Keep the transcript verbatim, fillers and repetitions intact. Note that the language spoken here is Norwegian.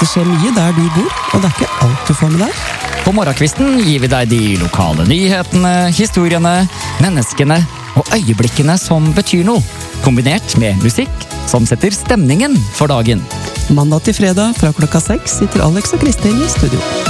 Det skjer mye der du bor, og det er ikke alt du får med deg. På morgenkvisten gir vi deg de lokale nyhetene, historiene, menneskene og øyeblikkene som betyr noe, kombinert med musikk som setter stemningen for dagen. Mandag til fredag fra klokka seks sitter Alex og Kristin i studio.